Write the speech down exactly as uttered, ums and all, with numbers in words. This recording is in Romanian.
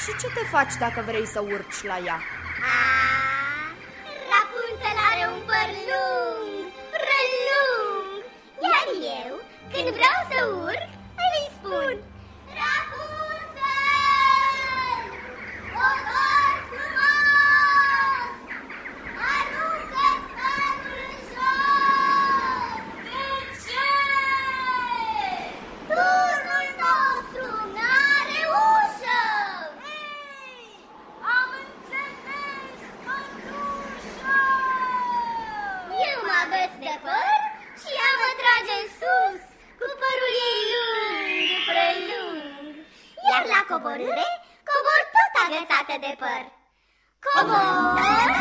Și ce te faci dacă vrei să urci la ea? Ah, Rapunzel are un păr lung, prelung. Iar eu, când vreau să urc, îi spun: Rapunzel, cobor frumos, aruncă-ți părul în jos. De ce? Turnul nostru n-are ușă. Ei, am înțeles, mătușă. Eu mă agăț de păr și ea mă trage în sus cu părul ei lung, prelung. Iar la coborâre, cobor tot agățată de păr. Cobor!